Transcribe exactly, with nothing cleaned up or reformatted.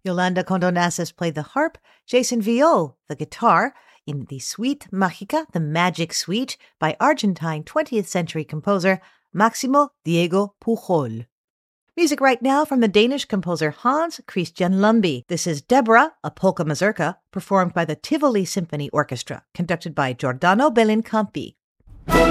Yolanda Condonassis played the harp, Jason Viol the guitar, in the Suite Mágica, the Magic Suite, by Argentine twentieth century composer Máximo Diego Pujol. Music right now from the Danish composer Hans Christian Lumby. This is Deborah, a polka mazurka, performed by the Tivoli Symphony Orchestra, conducted by Giordano Bellincampi.